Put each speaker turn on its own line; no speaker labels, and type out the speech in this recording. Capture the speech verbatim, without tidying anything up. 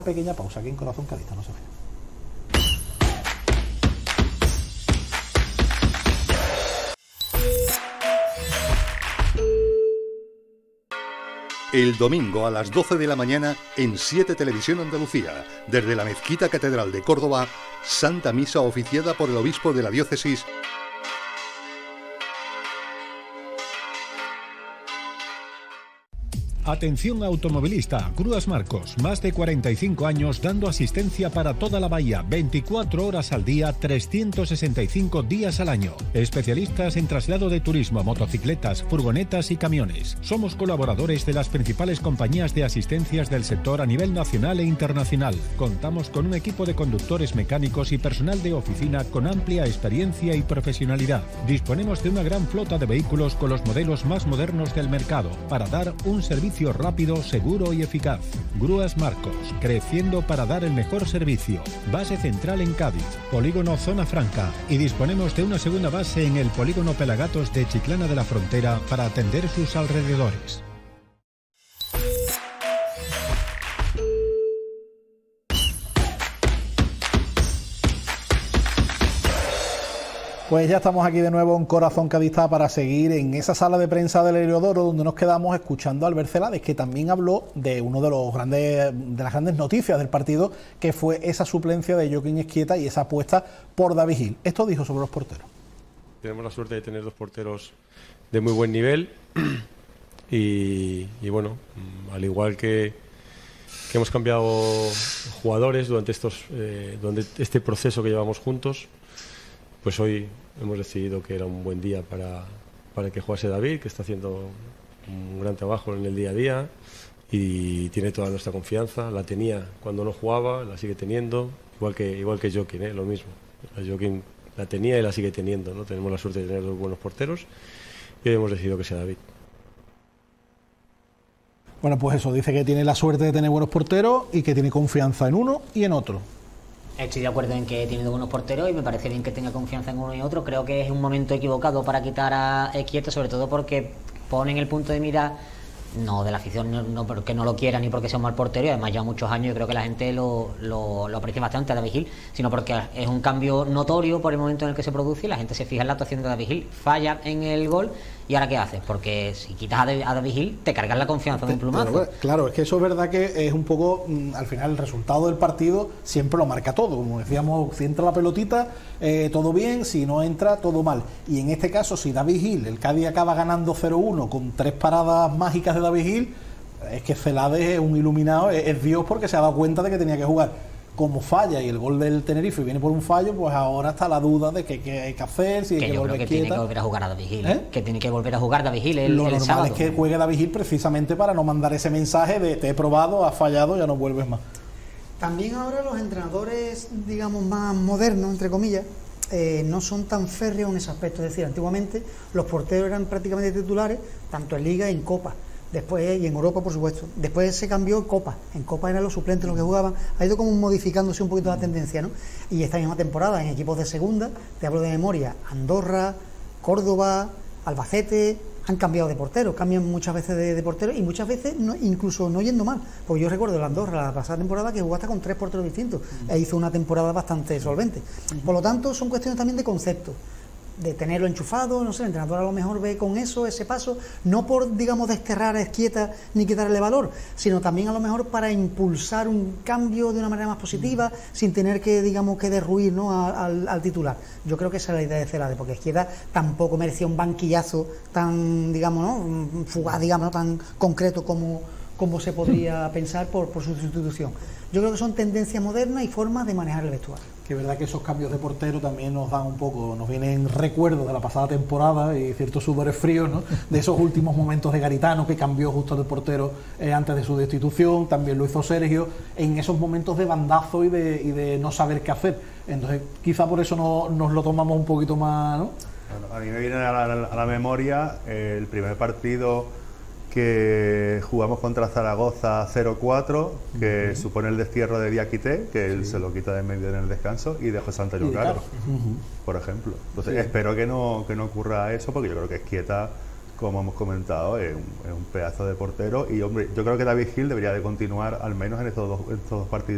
Pequeña pausa aquí en Corazón Cadista, no se vayan.
El domingo a las doce de la mañana en siete Televisión Andalucía, desde la Mezquita Catedral de Córdoba, Santa Misa oficiada por el obispo de la diócesis.
Atención automovilista, Grúas Marcos, más de cuarenta y cinco años dando asistencia para toda la bahía, veinticuatro horas al día, trescientos sesenta y cinco días al año. Especialistas en traslado de turismo, motocicletas, furgonetas y camiones. Somos colaboradores de las principales compañías de asistencias del sector a nivel nacional e internacional. Contamos con un equipo de conductores mecánicos y personal de oficina con amplia experiencia y profesionalidad. Disponemos de una gran flota de vehículos con los modelos más modernos del mercado para dar un servicio rápido, seguro y eficaz. Grúas Marcos, creciendo para dar el mejor servicio. Base central en Cádiz, polígono Zona Franca, y disponemos de una segunda base en el polígono Pelagatos de Chiclana de la Frontera para atender sus alrededores.
Pues ya estamos aquí de nuevo en Corazón Cadista para seguir en esa sala de prensa del Heliodoro, donde nos quedamos escuchando a Albert Celades, que también habló de uno de los grandes de las grandes noticias del partido, que fue esa suplencia de Joaquín Esquieta y esa apuesta por David Gil. Esto dijo sobre los porteros.
Tenemos la suerte de tener dos porteros de muy buen nivel y, y bueno, al igual que, que hemos cambiado jugadores durante estos eh, durante este proceso que llevamos juntos, pues hoy hemos decidido que era un buen día para, para que jugase David, que está haciendo un gran trabajo en el día a día y tiene toda nuestra confianza. La tenía cuando no jugaba, la sigue teniendo, igual que igual que Joaquín, ¿eh? Lo mismo. A Joaquín la tenía y la sigue teniendo, ¿no? Tenemos la suerte de tener dos buenos porteros y hoy hemos decidido que sea David.
Bueno, pues eso, dice que tiene la suerte de tener buenos porteros y que tiene confianza en uno y en otro.
Estoy de acuerdo en que tiene buenos porteros y me parece bien que tenga confianza en uno y otro. Creo que es un momento equivocado para quitar a Esquieta, sobre todo porque ponen el punto de mira, no de la afición, no, no porque no lo quiera ni porque sea un mal portero, y además ya muchos años yo creo que la gente lo, lo, lo aprecia bastante a David Gil, sino porque es un cambio notorio por el momento en el que se produce y la gente se fija en la actuación de David Gil. Falla en el gol y ahora ¿qué haces? Porque si quitas a David Gil te cargas la confianza de un plumazo.
Pero, claro, es que eso es verdad que es un poco, al final el resultado del partido siempre lo marca todo, como decíamos, si entra la pelotita, eh, todo bien, si no entra, todo mal. Y en este caso, si David Gil, el Cádiz acaba ganando cero uno con tres paradas mágicas de David Gil, es que Celades es un iluminado, es, es Dios, porque se ha dado cuenta de que tenía que jugar. Como falla y el gol del Tenerife viene por un fallo, pues ahora está la duda de que, que hay que hacer, si hay
que,
que
yo
volver
creo que
quieta.
tiene que volver a jugar a David Gil,
¿Eh?
que tiene que volver a jugar David Gil el,
Lo
el
normal
sábado.
es que juegue David Gil precisamente para no mandar ese mensaje de te he probado, has fallado, ya no vuelves más.
También ahora los entrenadores, digamos, más modernos, entre comillas, eh, no son tan férreos en ese aspecto. Es decir, antiguamente los porteros eran prácticamente titulares, tanto en Liga y en Copa. Después, y en Europa, por supuesto. Después se cambió en Copa. En Copa eran los suplentes los que jugaban. Ha ido como modificándose un poquito la tendencia, ¿no? Y esta misma temporada, en equipos de segunda, te hablo de memoria, Andorra, Córdoba, Albacete, han cambiado de portero, cambian muchas veces de, de portero y muchas veces no, incluso no yendo mal. Porque yo recuerdo el Andorra la pasada temporada que jugó hasta con tres porteros distintos e hizo una temporada bastante solvente. Por lo tanto, son cuestiones también de concepto, de tenerlo enchufado, no sé, el entrenador a lo mejor ve con eso, ese paso, no por, digamos, desterrar a Esquieta ni quitarle valor, sino también a lo mejor para impulsar un cambio de una manera más positiva, mm. sin tener que, digamos, que derruir, ¿no?, a, al, al titular. Yo creo que esa es la idea de Celades, porque Esquieta tampoco merecía un banquillazo tan, digamos, ¿no?, fugaz, digamos, ¿no?, tan concreto como, como se podría pensar por, por su sustitución. Yo creo que son tendencias modernas y formas de manejar el vestuario.
Que es verdad que esos cambios de portero también nos dan un poco, nos vienen recuerdos de la pasada temporada y ciertos sudores fríos, ¿no?, de esos últimos momentos de Garitano, que cambió justo de portero eh, antes de su destitución, también lo hizo Sergio, en esos momentos de bandazo y de, y de no saber qué hacer. Entonces, quizá por eso no, nos lo tomamos un poquito más, ¿no?
Bueno, a mí me viene a la, a la memoria eh, el primer partido que jugamos contra Zaragoza cero cuatro, que uh-huh. supone el destierro de Diakité, que sí. él se lo quita de en medio en el descanso, y de José Antonio Caro, uh-huh. por ejemplo. Entonces, sí. espero que no, que no ocurra eso, porque yo creo que Esquieta, como hemos comentado, es un, es un pedazo de portero, y hombre, yo creo que David Gil debería de continuar al menos en estos dos, en estos dos partidos.